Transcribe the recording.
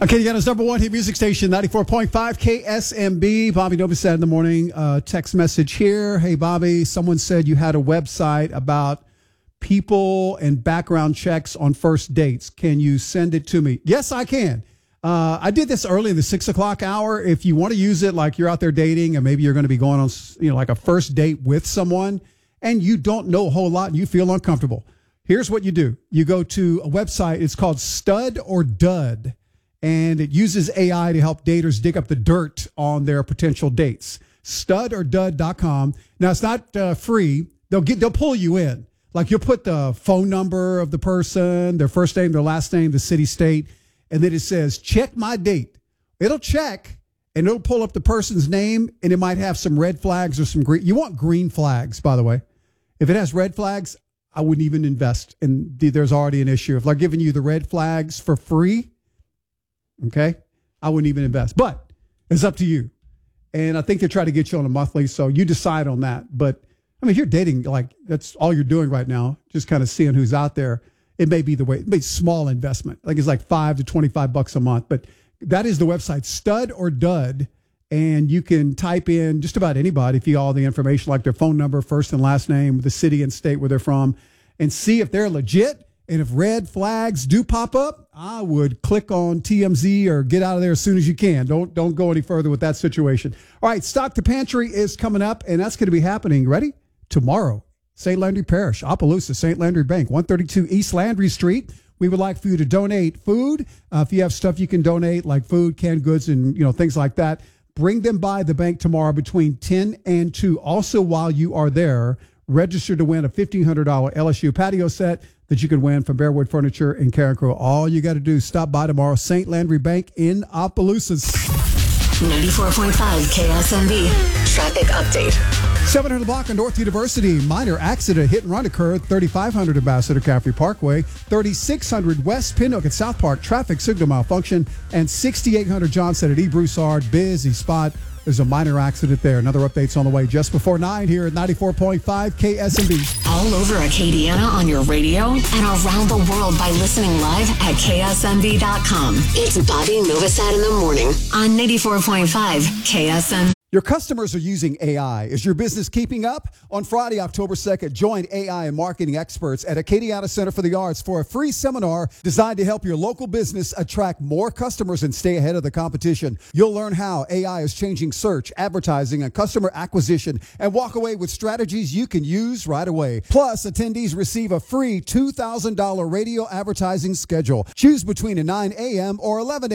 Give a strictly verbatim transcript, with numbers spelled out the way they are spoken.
Acadiana's number one hit music station, ninety-four point five K S M B. Bobby Novosad in the morning. Uh, text message here. Hey, Bobby, someone said you had a website about people and background checks on first dates. Can you send it to me? Yes, I can. Uh, I did this early in the six o'clock hour. If you want to use it like you're out there dating and maybe you're going to be going on, you know, like a first date with someone and you don't know a whole lot and you feel uncomfortable, here's what you do. You go to a website. It's called Stud or Dud. And it uses A I to help daters dig up the dirt on their potential dates. stud or dud dot com. Now, it's not uh, free. They'll get they'll pull you in. Like, you'll put the phone number of the person, their first name, their last name, the city, state, and then it says, check my date. It'll check, and it'll pull up the person's name, and it might have some red flags or some green. You want green flags, by the way. If it has red flags, I wouldn't even invest. And there's already an issue. If they're giving you the red flags for free, okay, I wouldn't even invest, but it's up to you. And I think they try to get you on a monthly, so you decide on that. But I mean, if you're dating, like, that's all you're doing right now, just kind of seeing who's out there, it may be the way. It may be small investment, like it's like five to twenty-five bucks a month. But that is the website, Stud or Dud, and you can type in just about anybody if you all the information, like their phone number, first and last name, the city and state where they're from, and see if they're legit. And if red flags do pop up, I would click on T M Z or get out of there as soon as you can. Don't don't go any further with that situation. All right, Stock to Pantry is coming up, and that's going to be happening, ready? Tomorrow. Saint Landry Parish, Opelousas, Saint Landry Bank, one thirty-two East Landry Street. We would like for you to donate food. Uh, if you have stuff you can donate, like food, canned goods, and you know things like that, bring them by the bank tomorrow between ten and two. Also, while you are there, register to win a fifteen hundred dollars L S U patio set that you can win from Bearwood Furniture in Carencro. All you got to do is stop by tomorrow. Saint Landry Bank in Opelousas. ninety-four point five K S M B. Traffic update. seven hundred block on North University. Minor accident, hit and run occurred. thirty-five hundred Ambassador Caffrey Parkway. thirty-six hundred West Pinhook at South Park. Traffic signal malfunction. And sixty-eight hundred Johnson at E. Broussard. Busy spot. There's a minor accident there. Another update's on the way just before nine here at ninety-four point five K S M B. All over Acadiana on your radio and around the world by listening live at K S M B dot com. It's Bobby Novosad in the morning on ninety-four point five K S M B. Your customers are using A I. Is your business keeping up? On Friday, October second, join A I and marketing experts at Acadiana Center for the Arts for a free seminar designed to help your local business attract more customers and stay ahead of the competition. You'll learn how A I is changing search, advertising, and customer acquisition, and walk away with strategies you can use right away. Plus, attendees receive a free two thousand dollars radio advertising schedule. Choose between a nine a.m. or eleven a.m.